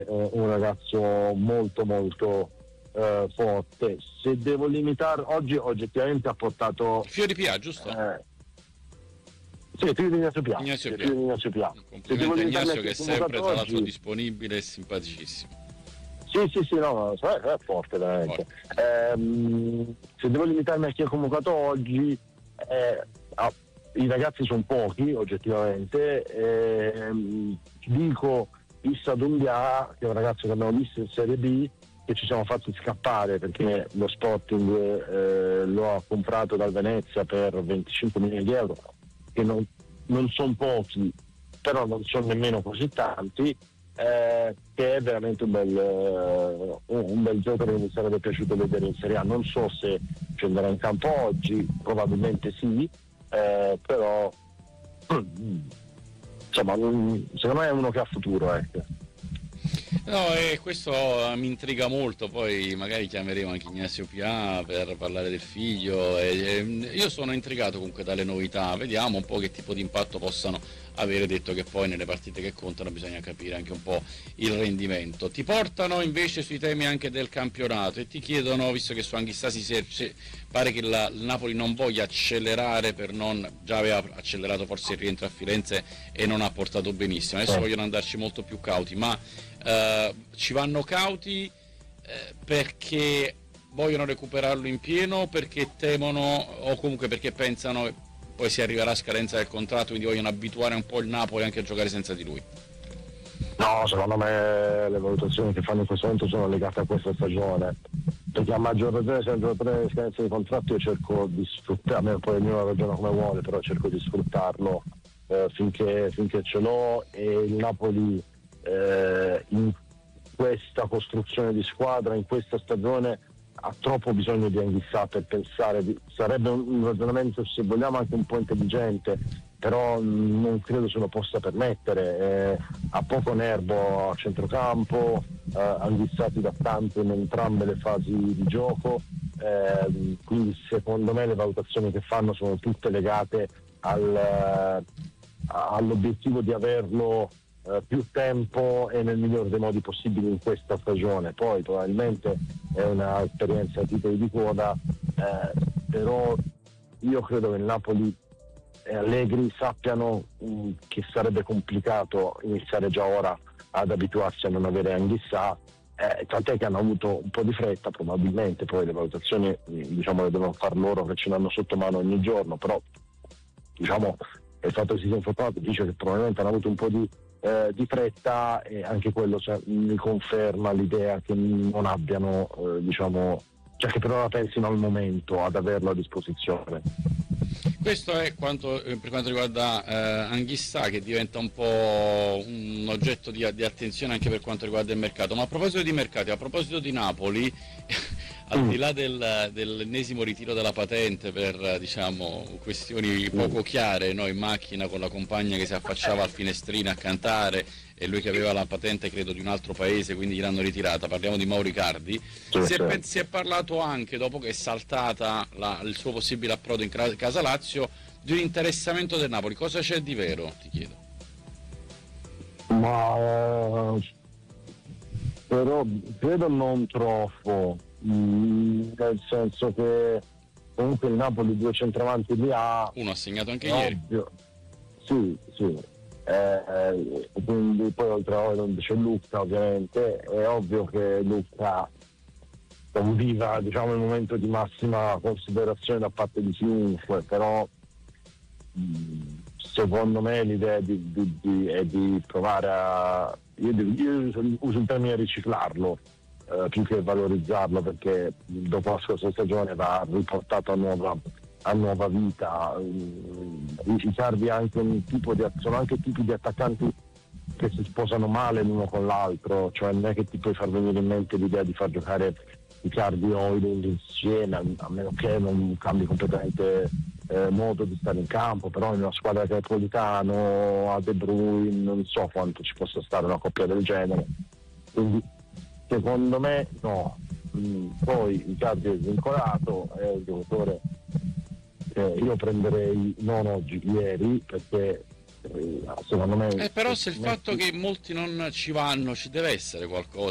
un ragazzo molto molto forte. Se devo limitare, oggi oggettivamente ha portato Fiori Pia, giusto? Sì, più di Ignazio Pia. Ignazio Pia. Complimenti a Ignazio, che è sempre tra l'altro disponibile e simpaticissimo. Sì, no, è forte veramente. Se devo limitarmi a chi ha convocato oggi, i ragazzi sono pochi oggettivamente. Dico Issa Doumbia, che è un ragazzo che abbiamo visto in Serie B, che ci siamo fatti scappare perché lo Sporting lo ha comprato dal Venezia per 25 milioni di euro, che non sono pochi, però non sono nemmeno così tanti, che è veramente un bel giocatore che mi sarebbe piaciuto vedere in Serie A. Non so se scenderà in campo oggi, probabilmente sì, però insomma secondo me è uno che ha futuro, ecco. No, e questo mi intriga molto, poi magari chiameremo anche Ignazio Pia per parlare del figlio. Io sono intrigato comunque dalle novità, vediamo un po' che tipo di impatto possano avere, detto che poi nelle partite che contano bisogna capire anche un po' il rendimento. Ti portano invece sui temi anche del campionato e ti chiedono, visto che su Anghissà pare che il Napoli non voglia accelerare, già aveva accelerato forse il rientro a Firenze e non ha portato benissimo, adesso vogliono andarci molto più cauti, ma ci vanno cauti perché vogliono recuperarlo in pieno, perché temono o comunque perché pensano poi si arriverà a scadenza del contratto, quindi vogliono abituare un po' il Napoli anche a giocare senza di lui? No, secondo me le valutazioni che fanno in questo momento sono legate a questa stagione, perché a maggior ragione se un giocatore in scadenza di contratto io cerco di sfruttarlo, poi ognuno ragiona come vuole, però cerco di sfruttarlo finché ce l'ho, e il Napoli in questa costruzione di squadra, in questa stagione, ha troppo bisogno di Anghissà per pensare, sarebbe un ragionamento, se vogliamo, anche un po' intelligente, però non credo se lo possa permettere. Ha poco nervo a centrocampo, Anghissati da tanto in entrambe le fasi di gioco, quindi secondo me le valutazioni che fanno sono tutte legate all'obiettivo di averlo più tempo e nel miglior dei modi possibili in questa stagione. Poi probabilmente è una esperienza a titoli di coda, però io credo che il Napoli e Allegri sappiano che sarebbe complicato iniziare già ora ad abituarsi a non avere Anghissà, tant'è che hanno avuto un po' di fretta, probabilmente poi le valutazioni diciamo le devono far loro che ce l'hanno sotto mano ogni giorno, però diciamo il fatto che si sia infortunato dice che probabilmente hanno avuto un po' di fretta, e anche quello mi conferma l'idea che non abbiano che per ora pensino al momento ad averlo a disposizione. Questo è quanto per quanto riguarda Anghissà, che diventa un po' un oggetto di attenzione anche per quanto riguarda il mercato. Ma a proposito di mercati, a proposito di Napoli, al di là dell'ennesimo ritiro della patente per questioni poco chiare, no, in macchina con la compagna che si affacciava al finestrino a cantare e lui che aveva la patente credo di un altro paese, quindi gliel'hanno ritirata, parliamo di Mauro Icardi. Si è parlato anche, dopo che è saltata il suo possibile approdo in casa Lazio, di un interessamento del Napoli. Cosa c'è di vero, ti chiedo? Ma però credo non troppo, nel senso che comunque il Napoli 2 centravanti li ha. Uno ha segnato anche ieri. Ovvio. Sì. Quindi poi oltre a Oilon c'è Luca, ovviamente è ovvio che Luca conviva il momento di massima considerazione da parte di chiunque, però secondo me l'idea è di provare io uso il termine riciclarlo più che valorizzarlo, perché dopo la scorsa stagione va riportato a nuova vita. Icardi anche sono anche tipi di attaccanti che si sposano male l'uno con l'altro, cioè non è che ti puoi far venire in mente l'idea di far giocare Icardi e Oilund insieme, a meno che non cambi completamente modo di stare in campo, però in una squadra che è Politano, a De Bruyne, non so quanto ci possa stare una coppia del genere, quindi secondo me no. Poi Icardi è svincolato, è un giocatore io prenderei non oggi, ieri, perché secondo me però se il fatto che molti non ci vanno, ci deve essere qualcosa